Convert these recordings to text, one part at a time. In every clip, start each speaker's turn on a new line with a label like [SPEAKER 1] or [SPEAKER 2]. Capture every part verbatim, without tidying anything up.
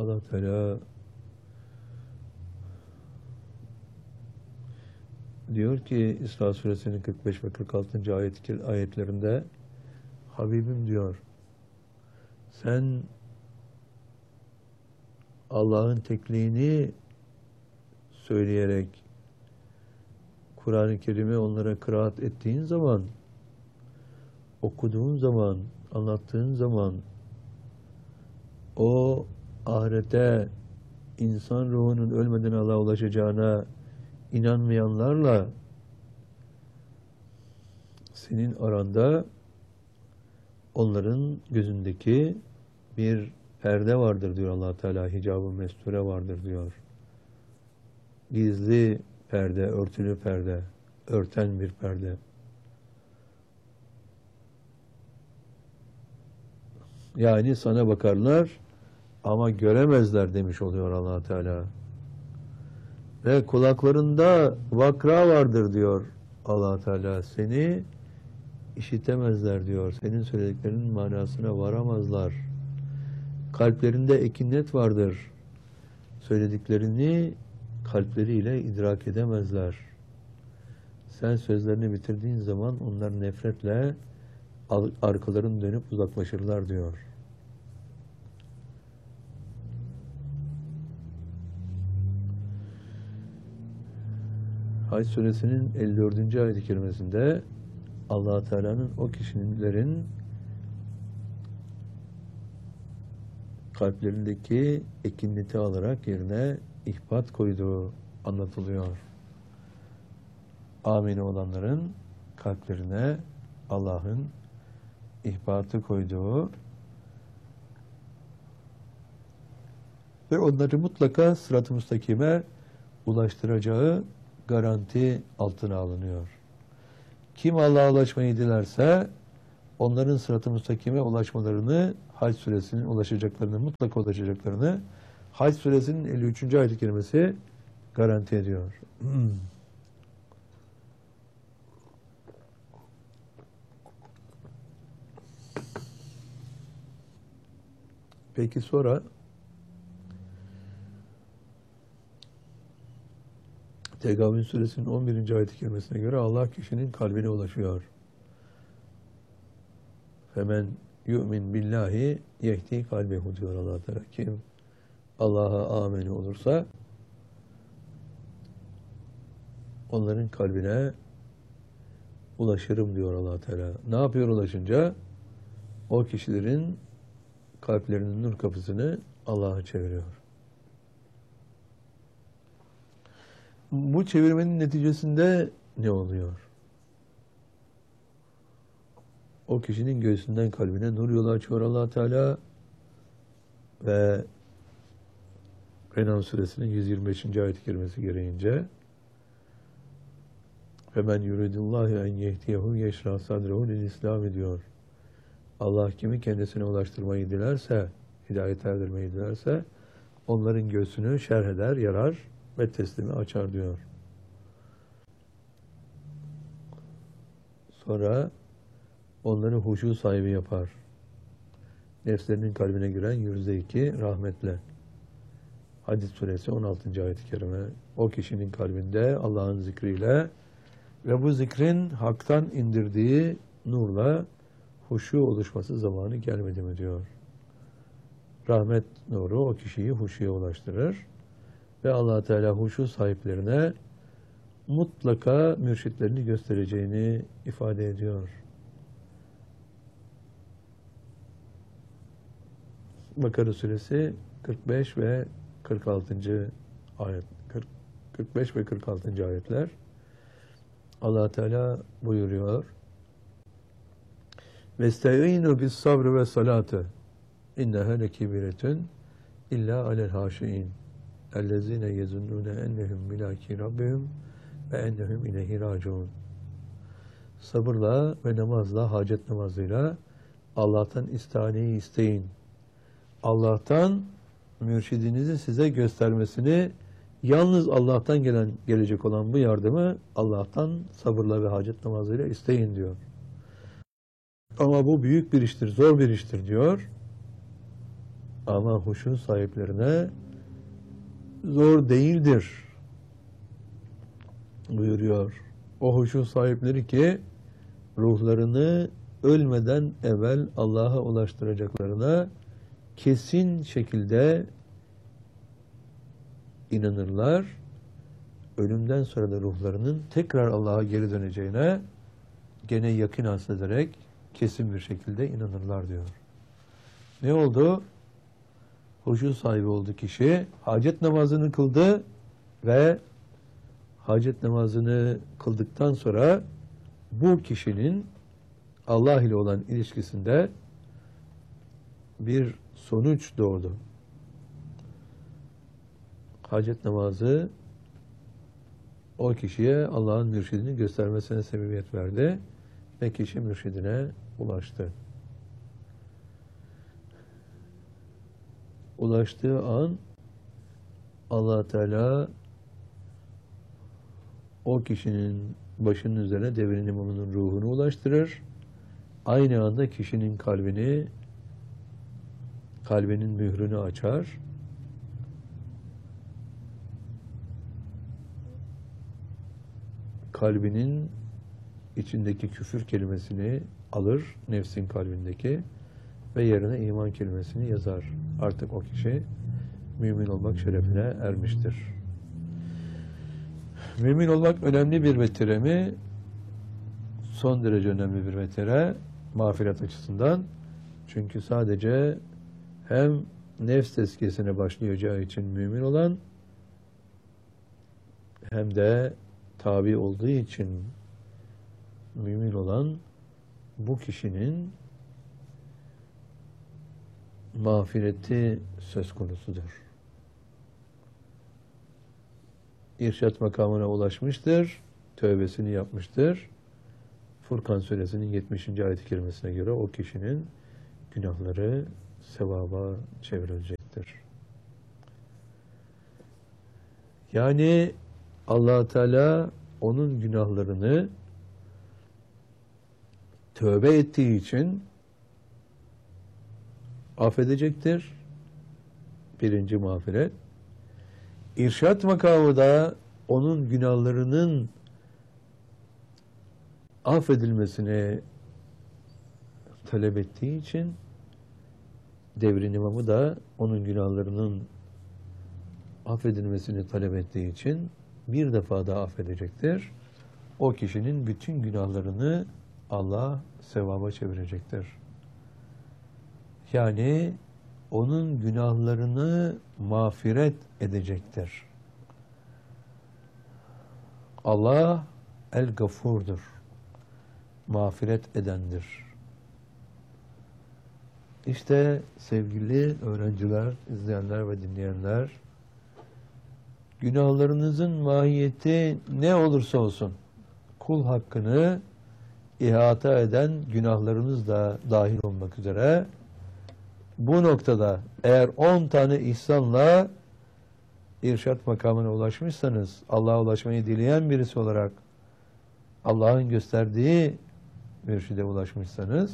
[SPEAKER 1] Allah Teala diyor ki İsra Suresinin kırk beş ve kırk altıncı ayet, ayetlerinde Habibim diyor, sen Allah'ın tekliğini söyleyerek Kur'an-ı Kerim'i onlara kıraat ettiğin zaman, okuduğun zaman, anlattığın zaman o ahirete insan ruhunun ölmeden Allah'a ulaşacağına inanmayanlarla senin aranda onların gözündeki bir perde vardır diyor Allah Teala. Hicab-ı mesture vardır diyor. Gizli perde, örtülü perde, örten bir perde. Yani sana bakarlar ama göremezler demiş oluyor Allah Teala. Ve kulaklarında vakra vardır diyor Allah Teala. Seni işitemezler diyor. Senin söylediklerinin manasına varamazlar. Kalplerinde ekinnet vardır. Söylediklerini kalpleriyle idrak edemezler. Sen sözlerini bitirdiğin zaman onlar nefretle arkalarını dönüp uzaklaşırlar diyor. Hac suresinin elli dördüncü ayet-i kerimesinde Allah Teala'nın o kişilerin kalplerindeki ekinleti alarak yerine ihbat koyduğu anlatılıyor. Amine olanların kalplerine Allah'ın ihbatı koyduğu ve onları mutlaka sırat-ı müstakime ulaştıracağı garanti altına alınıyor. Kim Allah'a ulaşmayı dilerse onların sırat-ı müstakime ulaşmalarını, Hac suresinin ulaşacaklarını, mutlaka ulaşacaklarını Hac suresinin elli üçüncü ayet-i kerimesi garanti ediyor. Peki sonra Tegavün suresinin on birinci ayet-i kerimesine göre Allah kişinin kalbine ulaşıyor. Femen yu'min billahi yehdi kalbehu diyor Allah Teala. Kim Allah'a ameni olursa onların kalbine ulaşırım diyor Allah Teala. Ne yapıyor ulaşınca? O kişilerin kalplerinin nur kapısını Allah'a çeviriyor. Bu çevirmenin neticesinde ne oluyor? O kişinin göğsünden kalbine nur yolu açıyor Allah Teala ve Renan suresinin yüz yirmi beşinci ayet-i kerimesi gereğince "Femen yuridullahu en yehdiyehu yeşrah sadrehu lil İslam" ediyor. Allah kimi kendisine ulaştırmayı dilerse, hidayet erdirmeyi dilerse onların göğsünü şerh eder, yarar ve teslimi açar diyor. Sonra onları huşu sahibi yapar. Nefslerinin kalbine giren yüzde iki rahmetle. Hadis suresi on altıncı ayet-i kerime. O kişinin kalbinde Allah'ın zikriyle ve bu zikrin haktan indirdiği nurla huşu oluşması zamanı gelmedi mi diyor. Rahmet nuru o kişiyi huşuya ulaştırır ve Allah Teala huşu sahiplerine mutlaka mürşitlerini göstereceğini ifade ediyor. Bakara suresi kırk beş ve kırk altıncı ayet, kırk, kırk beş ve kırk altıncı ayetler. Allah Teala buyuruyor: "Vesta'inu bis sabr ve salate inneha lekibiretun illa alel haşiin ellezine yezunnune ennehum milaki rabbihim ve ennehum ileyhi raciun." Sabırla ve namazla, hacet namazıyla Allah'tan istihaneyi isteyin. Allah'tan mürşidinizin size göstermesini, yalnız Allah'tan gelen gelecek olan bu yardımı Allah'tan sabırla ve hacet namazıyla isteyin diyor. Ama bu büyük bir iştir, zor bir iştir diyor. Ama huşu sahiplerine zor değildir buyuruyor. O huşu sahipleri ki ruhlarını ölmeden evvel Allah'a ulaştıracaklarına kesin şekilde inanırlar. Ölümden sonra da ruhlarının tekrar Allah'a geri döneceğine gene yakın hasrederek kesin bir şekilde inanırlar diyor. Ne oldu? Huşu sahibi oldu kişi. Hacet namazını kıldı ve hacet namazını kıldıktan sonra bu kişinin Allah ile olan ilişkisinde bir sonuç doğdu. Hacet namazı o kişiye Allah'ın mürşidini göstermesine sebebiyet verdi ve kişi mürşidine ulaştı. Ulaştığı an Allah Teala o kişinin başının üzerine devrin imamının ruhunu ulaştırır. Aynı anda kişinin kalbini, kalbinin mührünü açar. Kalbinin içindeki küfür kelimesini alır, nefsin kalbindeki ve yerine iman kelimesini yazar. Artık o kişi mümin olmak şerefine ermiştir. Mümin olmak önemli bir vetire mi? Son derece önemli bir vetire mağfiret açısından. Çünkü sadece hem nefs tezkiyesine başlayacağı için mümin olan hem de tabi olduğu için mümin olan bu kişinin mağfireti söz konusudur. İrşad makamına ulaşmıştır, tövbesini yapmıştır. Furkan suresinin yetmişinci ayet-i kerimesine göre o kişinin günahları sevaba çevrilecektir. Yani Allah Teala onun günahlarını tövbe ettiği için affedecektir. Birinci mağfiret. İrşad makamı da onun günahlarının affedilmesini talep ettiği için devrin imamı da onun günahlarının affedilmesini talep ettiği için bir defa daha affedecektir. O kişinin bütün günahlarını Allah sevaba çevirecektir. Yani onun günahlarını mağfiret edecektir. Allah el-Gafur'dur. Mağfiret edendir. İşte sevgili öğrenciler, izleyenler ve dinleyenler, günahlarınızın mahiyeti ne olursa olsun, kul hakkını ihata eden günahlarınız da dahil olmak üzere, bu noktada eğer on tane ihsanla irşad makamına ulaşmışsanız, Allah'a ulaşmayı dileyen birisi olarak Allah'ın gösterdiği mürşide ulaşmışsanız,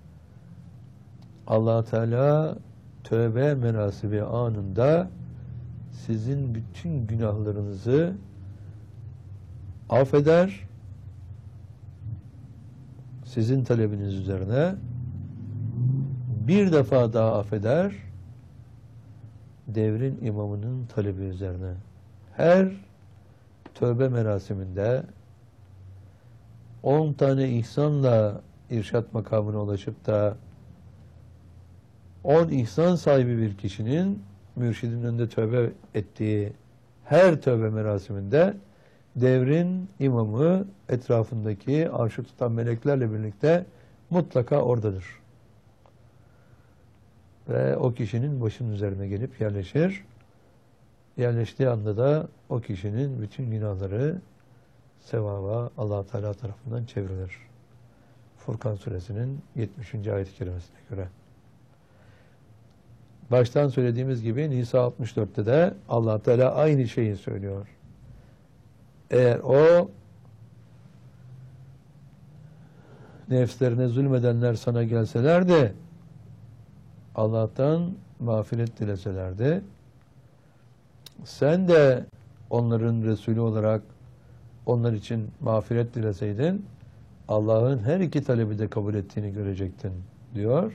[SPEAKER 1] Allah Teala tövbe menasibi anında sizin bütün günahlarınızı affeder, sizin talebiniz üzerine bir defa daha affeder, devrin imamının talebi üzerine. Her tövbe merasiminde on tane ihsanla irşad makamına ulaşıp da on ihsan sahibi bir kişinin mürşidin önünde tövbe ettiği her tövbe merasiminde devrin imamı etrafındaki arşı tutan meleklerle birlikte mutlaka oradadır. Ve o kişinin başının üzerine gelip yerleşir. Yerleştiği anda da o kişinin bütün günahları sevaba Allah Teala tarafından çevrilir. Furkan suresinin yetmişinci ayet-i kerimesine göre. Baştan söylediğimiz gibi Nisa altmış dörtte de Allah Teala aynı şeyi söylüyor. Eğer o nefslerine zulmedenler sana gelseler de Allah'tan mağfiret dileselerdi, sen de onların Resulü olarak onlar için mağfiret dileseydin, Allah'ın her iki talebi de kabul ettiğini görecektin diyor.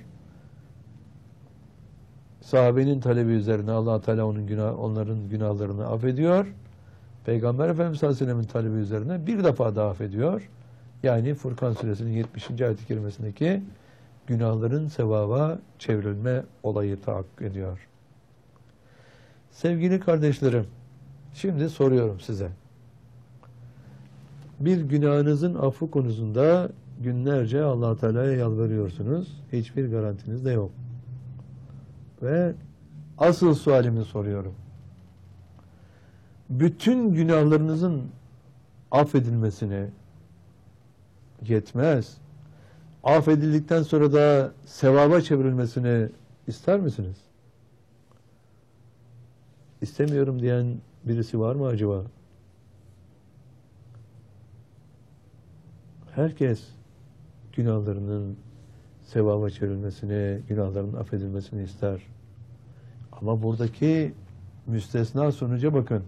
[SPEAKER 1] Sahabenin talebi üzerine Allah Teala onun günah, onların günahlarını affediyor. Peygamber Efendimiz sallallahu aleyhi ve sellem'in talebi üzerine bir defa daha affediyor. Yani Furkan suresinin yetmişinci ayet-i kerimesindeki günahların sevaba çevrilme olayı tahakkuk ediyor. Sevgili kardeşlerim, şimdi soruyorum size. Bir günahınızın affı konusunda günlerce Allah Teala'ya yalvarıyorsunuz. Hiçbir garantiniz de yok. Ve asıl sualimi soruyorum. Bütün günahlarınızın affedilmesine yetmez. Affedildikten sonra da sevaba çevrilmesini ister misiniz? İstemiyorum diyen birisi var mı acaba? Herkes günahlarının sevaba çevrilmesini, günahlarının affedilmesini ister. Ama buradaki müstesna sonuca bakın.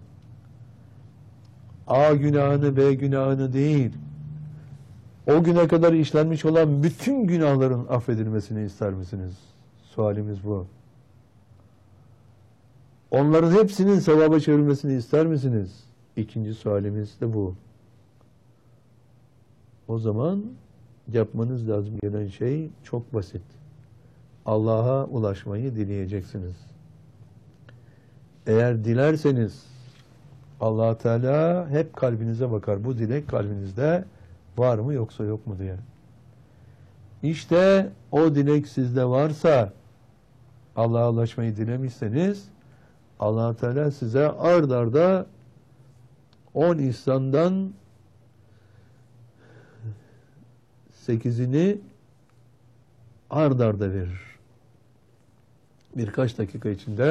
[SPEAKER 1] A günahını, B günahını değil, o güne kadar işlenmiş olan bütün günahların affedilmesini ister misiniz? Sualimiz bu. Onların hepsinin sevaba çevrilmesini ister misiniz? İkinci sualimiz de bu. O zaman yapmanız lazım gelen şey çok basit. Allah'a ulaşmayı dileyeceksiniz. Eğer dilerseniz Allah Teala hep kalbinize bakar. Bu dilek kalbinizde var mı yoksa yok mu diye. İşte o dilek sizde varsa, Allah'a ulaşmayı dilemişseniz, Allah Teala size ard arda on ihsandan sekizini ard arda verir. Birkaç dakika içinde